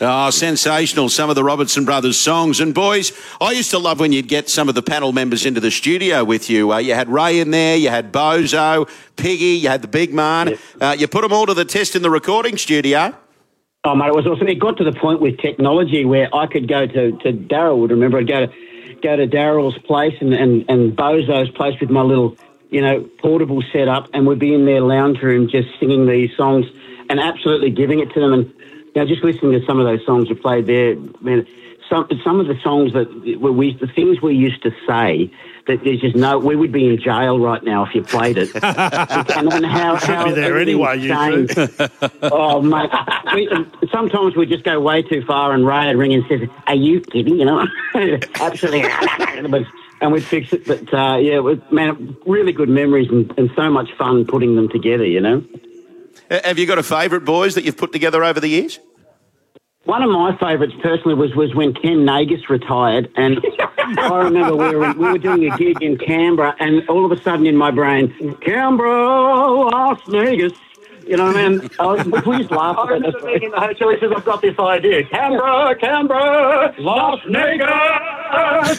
Oh, sensational, some of the Robertson Brothers songs. And, boys, I used to love when you'd get some of the panel members into the studio with you. You had Ray in there, you had Bozo, Piggy, you had the big man. Yep. You put them all to the test in the recording studio. Oh, mate, it was awesome. It got to the point with technology where I could go to Daryl, would remember, I'd go to Daryl's place and Bozo's place with my little, portable setup, and we'd be in their lounge room just singing these songs and absolutely giving it to them. And just listening to some of those songs you played there, man, some of the songs the things we used to say, that there's just we would be in jail right now if you played it. and how be there anyway, you two. Oh, mate. Sometimes we just go way too far, and Ray would ring and says, "Are you kidding?" Absolutely. And we'd fix it. But, really good memories and so much fun putting them together, Have you got a favourite, boys, that you've put together over the years? One of my favourites personally was when Ken Nagus retired, and I remember we were doing a gig in Canberra, and all of a sudden in my brain, Canberra, Las Vegas, man. We used to laugh at that. I remember being in the hotel. He says, "I've got this idea, Canberra, Las Vegas."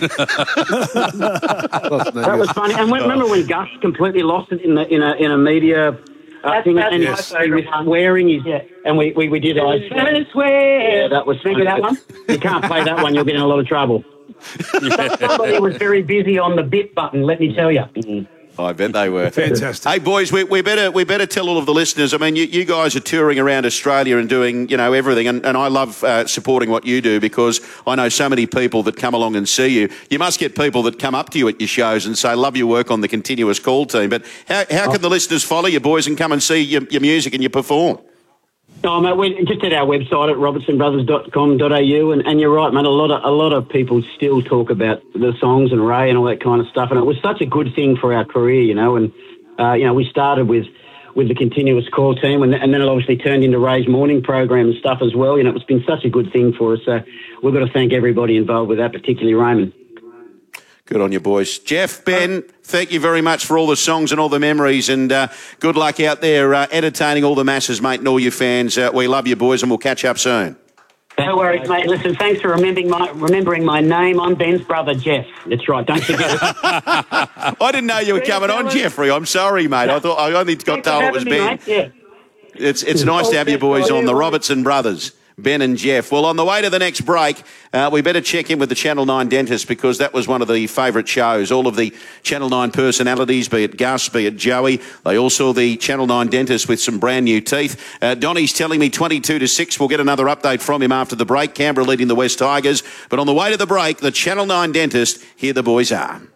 That was funny. And remember when Gus completely lost it in a media. Thing, and he was swearing, and we did I swear. Yeah, that was remember that one? You can't play that one; you'll get in a lot of trouble. Somebody was very busy on the bit button. Let me tell you. Mm-hmm. I bet they were. Fantastic. Hey, boys, we better tell all of the listeners. I mean, you guys are touring around Australia and doing, everything. And I love supporting what you do because I know so many people that come along and see you. You must get people that come up to you at your shows and say, love your work on the Continuous Call team. But how can the listeners follow you, boys, and come and see your music and you perform? Oh, mate, we're just at our website at robertsonbrothers.com.au, and you're right, mate. A lot of people still talk about the songs and Ray and all that kind of stuff, and it was such a good thing for our career, And we started with the Continuous Call team, and then it obviously turned into Ray's morning program and stuff as well. It's been such a good thing for us. So we've got to thank everybody involved with that, particularly Raymond. Good on you, boys. Jeff, Ben, thank you very much for all the songs and all the memories, and good luck out there entertaining all the masses, mate, and all your fans. We love you, boys, and we'll catch up soon. No worries, mate. Listen, thanks for remembering my name. I'm Ben's brother, Jeff. That's right. Don't forget it. I didn't know you were coming on, Jeffrey. I'm sorry, mate. I thought I only got told it was Ben. Yeah. It's nice to have you boys on the Robertson Brothers. Ben and Jeff. Well, on the way to the next break, we better check in with the Channel 9 dentist because that was one of the favourite shows. All of the Channel 9 personalities, be it Gus, be it Joey, they all saw the Channel 9 dentist with some brand new teeth. Donnie's telling me 22-6. We'll get another update from him after the break. Canberra leading the West Tigers. But on the way to the break, the Channel 9 dentist, here the boys are.